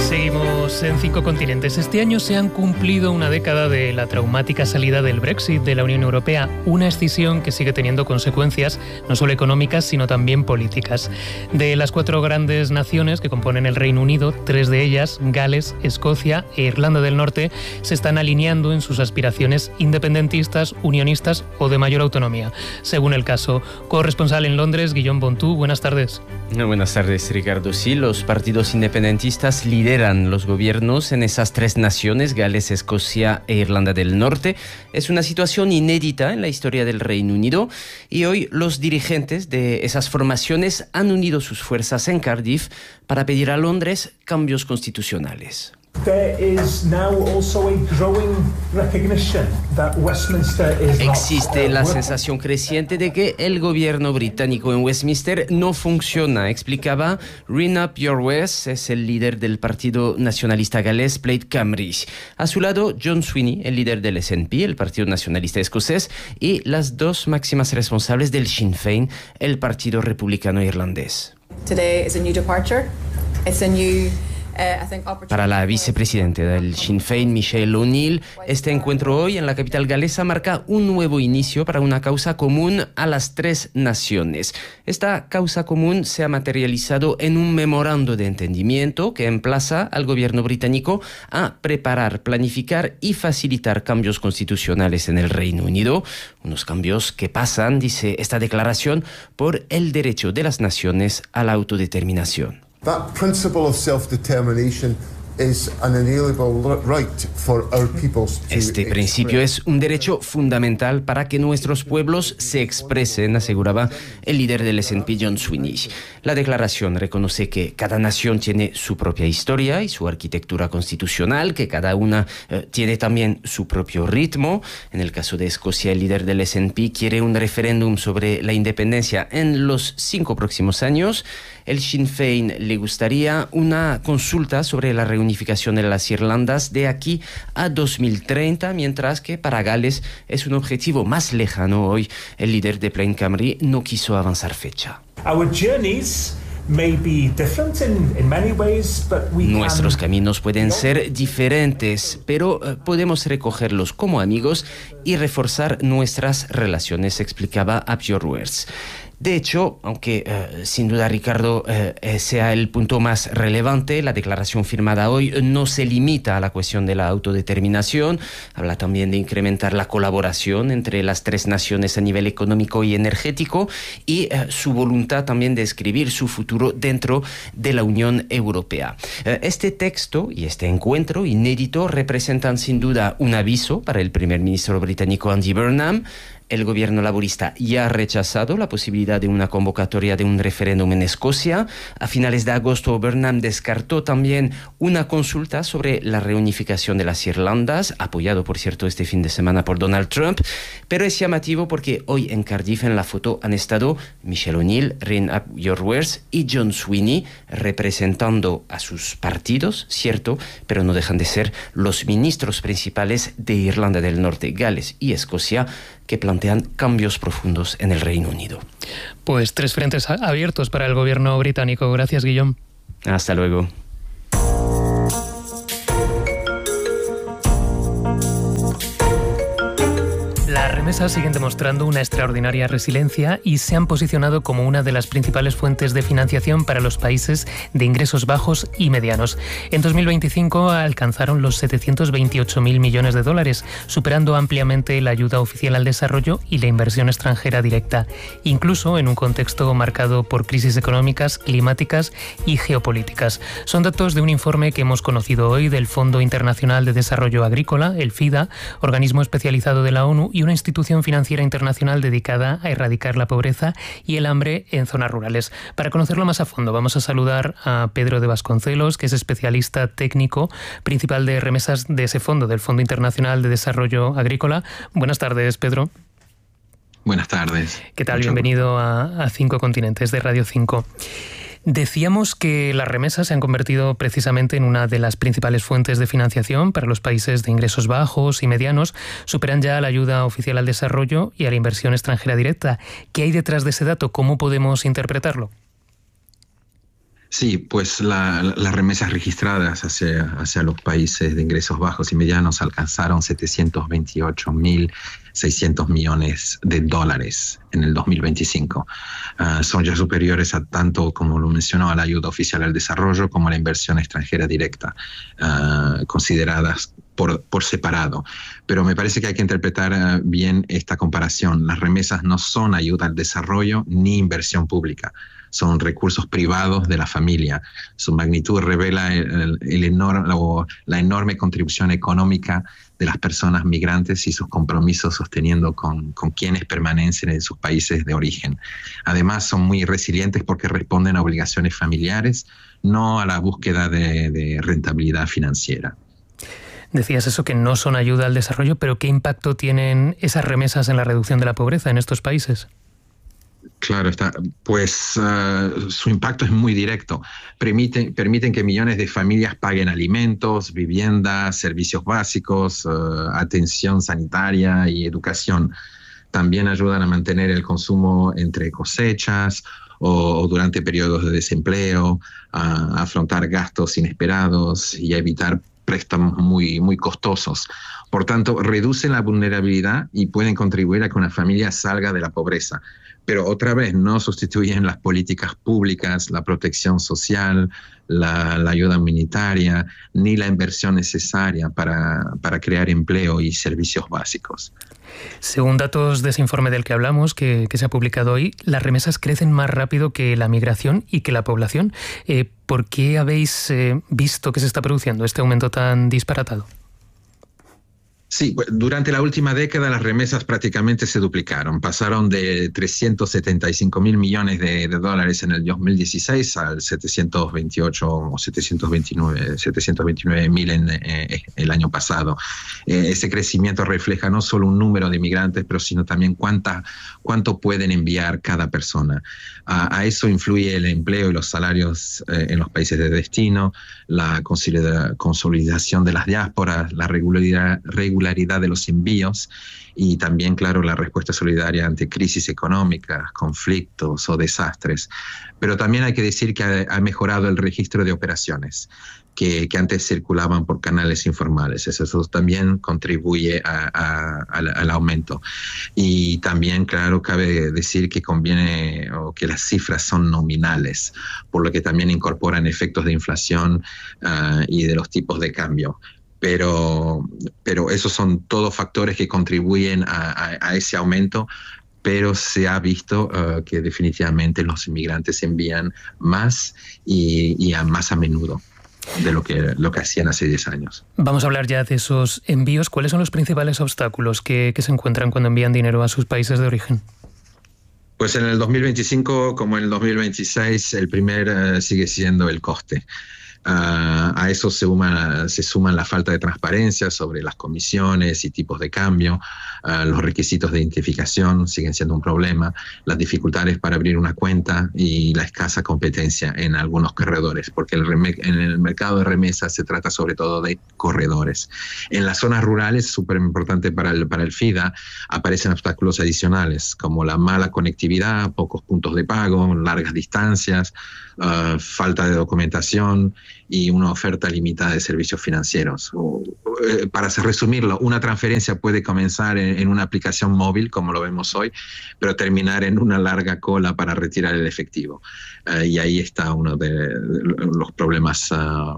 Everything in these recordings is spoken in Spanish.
Seguimos en 5 continentes. Este año se han cumplido una década de la traumática salida del Brexit de la Unión Europea, una escisión que sigue teniendo consecuencias no solo económicas, sino también políticas. De las 4 grandes naciones que componen el Reino Unido, 3 de ellas, Gales, Escocia e Irlanda del Norte, se están alineando en sus aspiraciones independentistas, unionistas o de mayor autonomía, según el caso. Corresponsal en Londres, Guillaume Bontú, buenas tardes. Buenas tardes, Ricardo. Sí, los partidos independentistas lideran los gobiernos en esas 3 naciones, Gales, Escocia e Irlanda del Norte. Es una situación inédita en la historia del Reino Unido y hoy los dirigentes de esas formaciones han unido sus fuerzas en Cardiff para pedir a Londres cambios constitucionales. Existe la sensación creciente de que el gobierno británico en Westminster no funciona, explicaba Rín Ap-Your-West, es el líder del partido nacionalista galés Plaid Cymru. A su lado, John Sweeney, el líder del SNP, el partido nacionalista escocés, y las 2 máximas responsables del Sinn Féin, el partido republicano irlandés. Para la vicepresidenta del Sinn Féin, Michelle O'Neill, este encuentro hoy en la capital galesa marca un nuevo inicio para una causa común a las 3 naciones. Esta causa común se ha materializado en un memorando de entendimiento que emplaza al gobierno británico a preparar, planificar y facilitar cambios constitucionales en el Reino Unido. Unos cambios que pasan, dice esta declaración, por el derecho de las naciones a la autodeterminación. That principle of self-determination is an inalienable right for our peoples to Este principio es un derecho fundamental para que nuestros pueblos se expresen, aseguraba el líder del SNP, John Sweeney. La declaración reconoce que cada nación tiene su propia historia y su arquitectura constitucional, que cada una tiene también su propio ritmo. En el caso de Escocia, el líder del SNP quiere un referéndum sobre la independencia en los 5 próximos años. El Sinn Féin le gustaría una consulta sobre la reunificación de las Irlandas de aquí a 2030, mientras que para Gales es un objetivo más lejano. Hoy el líder de Plaid Cymru no quiso avanzar fecha. Nuestros caminos pueden ser diferentes, pero podemos recogerlos como amigos y reforzar nuestras relaciones, explicaba Ap-Your-West. De hecho, aunque sin duda, Ricardo, sea el punto más relevante, la declaración firmada hoy no se limita a la cuestión de la autodeterminación. Habla también de incrementar la colaboración entre las 3 naciones a nivel económico y energético y su voluntad también de escribir su futuro dentro de la Unión Europea. Este texto y este encuentro inédito representan sin duda un aviso para el primer ministro británico Andy Burnham. El gobierno laborista ya ha rechazado la posibilidad de una convocatoria de un referéndum en Escocia. A finales de agosto, Burnham descartó también una consulta sobre la reunificación de las Irlandas, apoyado, por cierto, este fin de semana por Donald Trump. Pero es llamativo porque hoy en Cardiff en la foto han estado Michelle O'Neill, Rín Ap-Your-West y John Sweeney, representando a sus partidos, cierto, pero no dejan de ser los ministros principales de Irlanda del Norte, Gales y Escocia, que plantean cambios profundos en el Reino Unido. Pues 3 frentes abiertos para el gobierno británico. Gracias, Guillaume. Hasta luego. Las remesas siguen demostrando una extraordinaria resiliencia y se han posicionado como una de las principales fuentes de financiación para los países de ingresos bajos y medianos. En 2025 alcanzaron los 728.000 millones de dólares, superando ampliamente la ayuda oficial al desarrollo y la inversión extranjera directa, incluso en un contexto marcado por crisis económicas, climáticas y geopolíticas. Son datos de un informe que hemos conocido hoy del Fondo Internacional de Desarrollo Agrícola, el FIDA, organismo especializado de la ONU y una institución financiera internacional dedicada a erradicar la pobreza y el hambre en zonas rurales. Para conocerlo más a fondo, vamos a saludar a Pedro de Vasconcelos, que es especialista técnico principal de remesas de ese fondo, del Fondo Internacional de Desarrollo Agrícola. Buenas tardes, Pedro. Buenas tardes. ¿Qué tal? Bienvenido a 5 Continentes de Radio 5. Decíamos que las remesas se han convertido precisamente en una de las principales fuentes de financiación para los países de ingresos bajos y medianos. Superan ya la ayuda oficial al desarrollo y a la inversión extranjera directa. ¿Qué hay detrás de ese dato? ¿Cómo podemos interpretarlo? Sí, pues las remesas registradas hacia los países de ingresos bajos y medianos alcanzaron 728.600 millones de dólares en el 2025. Son ya superiores a tanto, como lo mencionó, a la ayuda oficial al desarrollo como a la inversión extranjera directa, consideradas por separado. Pero me parece que hay que interpretar bien esta comparación. Las remesas no son ayuda al desarrollo ni inversión pública. Son recursos privados de la familia. Su magnitud revela la enorme contribución económica de las personas migrantes y sus compromisos sosteniendo con quienes permanecen en sus países de origen. Además, son muy resilientes porque responden a obligaciones familiares, no a la búsqueda de rentabilidad financiera. Decías eso, que no son ayuda al desarrollo, pero ¿qué impacto tienen esas remesas en la reducción de la pobreza en estos países? Claro, su impacto es muy directo. Permiten que millones de familias paguen alimentos, viviendas, servicios básicos, atención sanitaria y educación. También ayudan a mantener el consumo entre cosechas o durante periodos de desempleo, a afrontar gastos inesperados y a evitar préstamos muy, muy costosos. Por tanto, reducen la vulnerabilidad y pueden contribuir a que una familia salga de la pobreza. Pero otra vez no sustituyen las políticas públicas, la protección social, la ayuda humanitaria, ni la inversión necesaria para crear empleo y servicios básicos. Según datos de ese informe del que hablamos, que se ha publicado hoy, las remesas crecen más rápido que la migración y que la población. ¿Por qué habéis visto que se está produciendo este aumento tan disparatado? Sí, durante la última década las remesas prácticamente se duplicaron. Pasaron de 375.000 millones de dólares en el 2016 al 728 o 729.000 en el año pasado. Ese crecimiento refleja no solo un número de migrantes, pero sino también cuánto pueden enviar cada persona. A eso influye el empleo y los salarios en los países de destino, la consolidación de las diásporas, la regularidad de los envíos y también, claro, la respuesta solidaria ante crisis económicas, conflictos o desastres. Pero también hay que decir que ha mejorado el registro de operaciones que antes circulaban por canales informales. Eso también contribuye al aumento. Y también, claro, cabe decir que conviene o que las cifras son nominales, por lo que también incorporan efectos de inflación y de los tipos de cambio. Pero esos son todos factores que contribuyen a ese aumento, pero se ha visto que definitivamente los inmigrantes envían más y más a menudo de lo que hacían hace 10 años. Vamos a hablar ya de esos envíos. ¿Cuáles son los principales obstáculos que se encuentran cuando envían dinero a sus países de origen? Pues en el 2025, como en el 2026, el primer sigue siendo el coste. A eso se suman la falta de transparencia sobre las comisiones y tipos de cambio, los requisitos de identificación siguen siendo un problema, las dificultades para abrir una cuenta y la escasa competencia en algunos corredores, porque en el mercado de remesas se trata sobre todo de corredores. En las zonas rurales, súper importante para el FIDA, aparecen obstáculos adicionales como la mala conectividad, pocos puntos de pago, largas distancias, falta de documentación y una oferta limitada de servicios financieros. Para resumirlo, una transferencia puede comenzar en una aplicación móvil, como lo vemos hoy, pero terminar en una larga cola para retirar el efectivo. Y ahí está uno de los problemas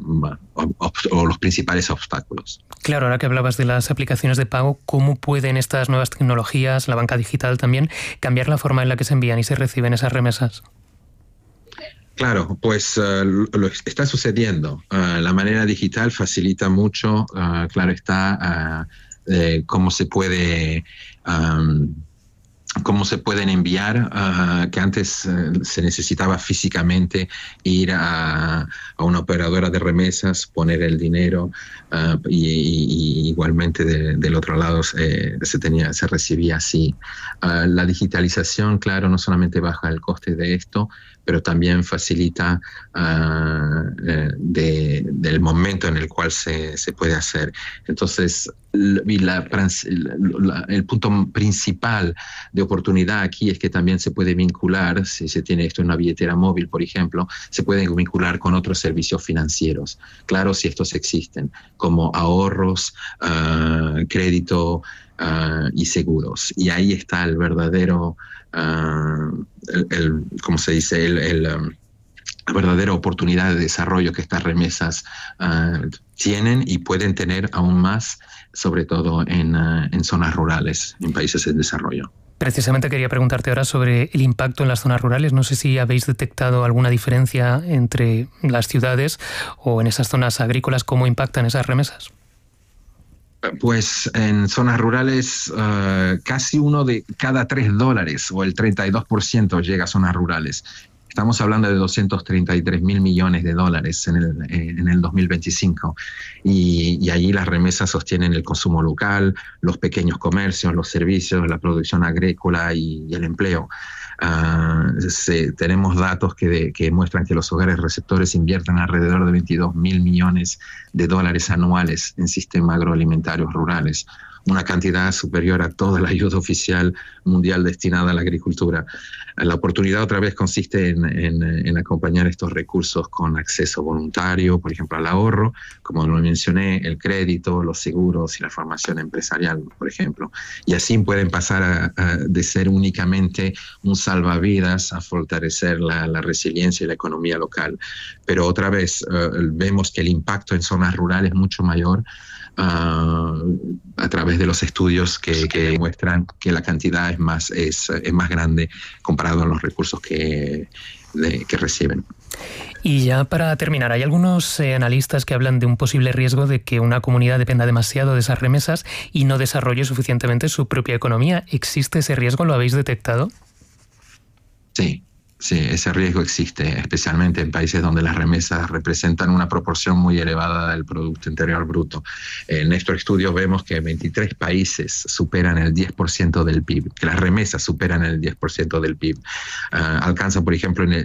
o los principales obstáculos. Claro, ahora que hablabas de las aplicaciones de pago, ¿cómo pueden estas nuevas tecnologías, la banca digital también, cambiar la forma en la que se envían y se reciben esas remesas? Claro, pues lo está sucediendo. La manera digital facilita mucho, claro está, cómo se pueden enviar, que antes se necesitaba físicamente ir a una operadora de remesas, poner el dinero y igualmente del otro lado se recibía así. La digitalización, claro, no solamente baja el coste de esto, pero también facilita del momento en el cual se puede hacer. Entonces, el punto principal de oportunidad aquí es que también se puede vincular, si se tiene esto en una billetera móvil, por ejemplo, se pueden vincular con otros servicios financieros. Claro, si estos existen, como ahorros, crédito y seguros. Y ahí está el verdadero, ¿cómo se dice? La verdadera oportunidad de desarrollo que estas remesas tienen y pueden tener aún más, sobre todo en zonas rurales, en países en desarrollo. Precisamente quería preguntarte ahora sobre el impacto en las zonas rurales. No sé si habéis detectado alguna diferencia entre las ciudades o en esas zonas agrícolas, cómo impactan esas remesas. Pues en zonas rurales casi uno de cada $3 o el 32% llega a zonas rurales. Estamos hablando de 233.000 millones de dólares en el 2025 y allí las remesas sostienen el consumo local, los pequeños comercios, los servicios, la producción agrícola y el empleo. Tenemos datos que muestran que los hogares receptores invierten alrededor de 22.000 millones de dólares anuales en sistemas agroalimentarios rurales, una cantidad superior a toda la ayuda oficial mundial destinada a la agricultura. La oportunidad otra vez consiste en acompañar estos recursos con acceso voluntario, por ejemplo, al ahorro, como lo mencioné, el crédito, los seguros y la formación empresarial, por ejemplo. Y así pueden pasar de ser únicamente un salvavidas a fortalecer la resiliencia y la economía local. Pero otra vez vemos que el impacto en zonas rurales es mucho mayor a través de los estudios que muestran que la cantidad es más grande comparado a los recursos que reciben. Y ya para terminar, hay algunos analistas que hablan de un posible riesgo de que una comunidad dependa demasiado de esas remesas y no desarrolle suficientemente su propia economía. ¿Existe ese riesgo? ¿Lo habéis detectado? Sí, ese riesgo existe, especialmente en países donde las remesas representan una proporción muy elevada del Producto Interior Bruto. En estos estudios vemos que 23 países superan el 10% del PIB, que las remesas superan el 10% del PIB. Alcanzan, por ejemplo, el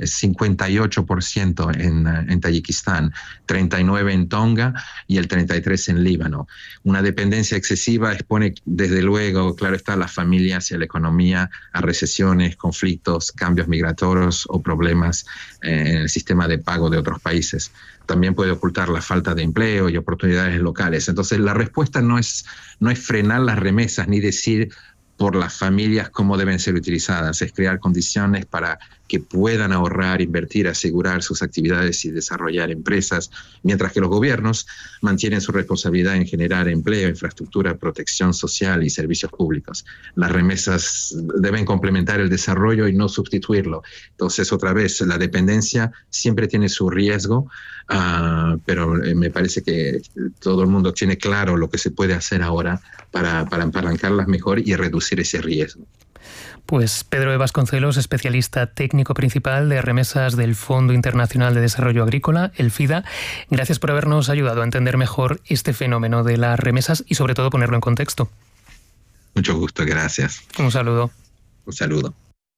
58% en Tayikistán, 39% en Tonga y el 33% en Líbano. Una dependencia excesiva expone, desde luego, claro está, a las familias y a la economía a recesiones, conflictos, cambios migratorios o problemas en el sistema de pago de otros países. También puede ocultar la falta de empleo y oportunidades locales. Entonces, la respuesta no es frenar las remesas ni decir por las familias cómo deben ser utilizadas, es crear condiciones para que puedan ahorrar, invertir, asegurar sus actividades y desarrollar empresas, mientras que los gobiernos mantienen su responsabilidad en generar empleo, infraestructura, protección social y servicios públicos. Las remesas deben complementar el desarrollo y no sustituirlo. Entonces, otra vez, la dependencia siempre tiene su riesgo, pero me parece que todo el mundo tiene claro lo que se puede hacer ahora para apalancarlas mejor y reducir ese riesgo. Pues Pedro de Vasconcelos, especialista técnico principal de remesas del Fondo Internacional de Desarrollo Agrícola, el FIDA, gracias por habernos ayudado a entender mejor este fenómeno de las remesas y sobre todo ponerlo en contexto. Mucho gusto, gracias. Un saludo. Un saludo.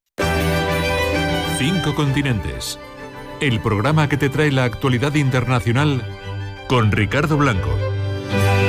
5 continentes. El programa que te trae la actualidad internacional con Ricardo Blanco.